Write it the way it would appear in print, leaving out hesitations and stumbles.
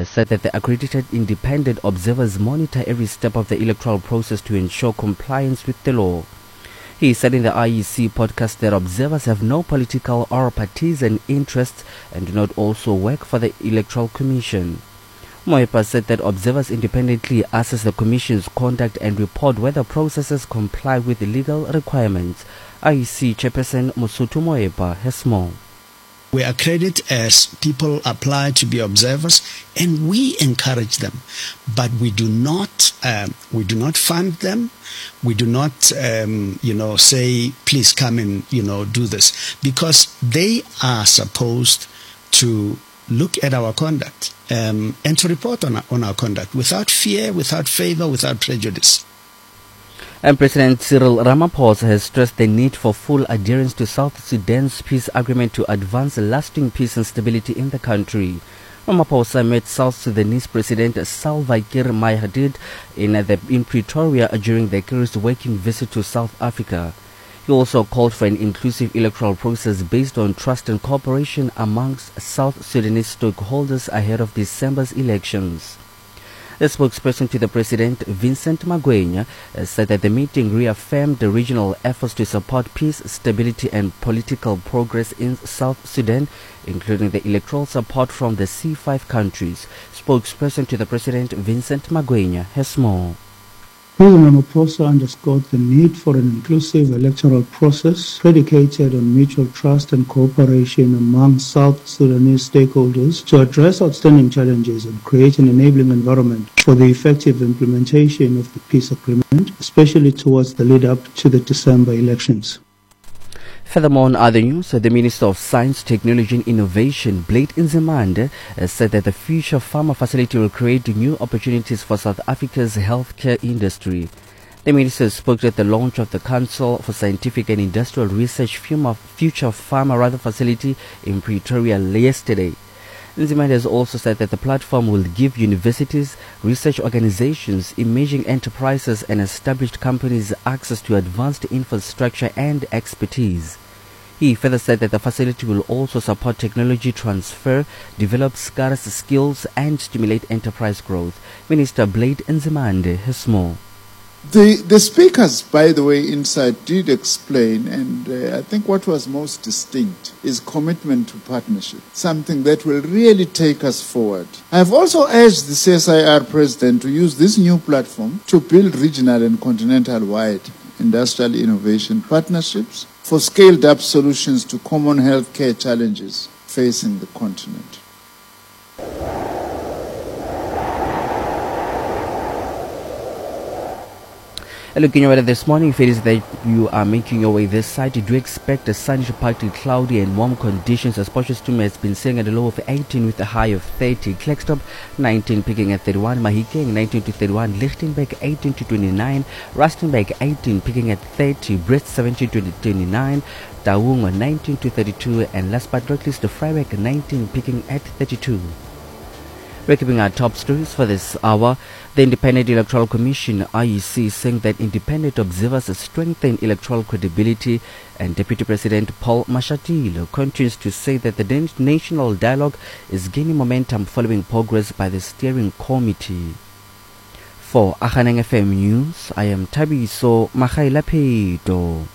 has said that the accredited independent observers monitor every step of the electoral process to ensure compliance with the law. He said in the IEC podcast that observers have no political or partisan interests and do not also work for the Electoral Commission. Moepa said that observers independently assess the Commission's conduct and report whether processes comply with the legal requirements. IEC Chairperson Mosotho Moepa has more. We accredit as people apply to be observers, and we encourage them, but we do not fund them. We do not, say, please come and do this, because they are supposed to look at our conduct and to report on our conduct without fear, without favor, without prejudice. And President Cyril Ramaphosa has stressed the need for full adherence to South Sudan's peace agreement to advance lasting peace and stability in the country. Ramaphosa met South Sudanese President Salva Kiir Mayardit in Pretoria during the Kiir's working visit to South Africa. He also called for an inclusive electoral process based on trust and cooperation amongst South Sudanese stakeholders ahead of December's elections. The spokesperson to the president, Vincent Magwenya, said that the meeting reaffirmed the regional efforts to support peace, stability and political progress in South Sudan, including the electoral support from the C5 countries. Spokesperson to the president, Vincent Magwenya, has more. President Ramaphosa underscored the need for an inclusive electoral process predicated on mutual trust and cooperation among South Sudanese stakeholders to address outstanding challenges and create an enabling environment for the effective implementation of the peace agreement, especially towards the lead-up to the December elections. Furthermore, on other news, the Minister of Science, Technology and Innovation, Blade Nzimande, said that the future pharma facility will create new opportunities for South Africa's healthcare industry. The minister spoke at the launch of the Council for Scientific and Industrial Research Future Pharma facility in Pretoria yesterday. Nzimande has also said that the platform will give universities, research organizations, emerging enterprises and established companies access to advanced infrastructure and expertise. He further said that the facility will also support technology transfer, develop scarce skills and stimulate enterprise growth. Minister Blade Nzimande has more. The speakers, by the way, inside did explain, and I think what was most distinct is commitment to partnership, something that will really take us forward. I have also urged the CSIR president to use this new platform to build regional and continental-wide industrial innovation partnerships for scaled-up solutions to common healthcare challenges facing the continent. Looking over this morning, if it is that you are making your way this side, do expect a sunny, partly cloudy and warm conditions, as Potchefstroom has been saying at a low of 18 with a high of 30. Klerksdorp 19 peaking at 31, Mahikeng 19 to 31, Lichtenberg 18 to 29, Rustenburg 18 peaking at 30, Brest 17 to 29, Taung 19 to 32, and last but not least, the Freiberg 19 peaking at 32. Recapping our top stories for this hour, the Independent Electoral Commission IEC saying that independent observers strengthen electoral credibility, and Deputy President Paul Mashatile continues to say that the national dialogue is gaining momentum following progress by the steering committee. For Akhaneng FM News, I am Tabiso Makhaila Peto.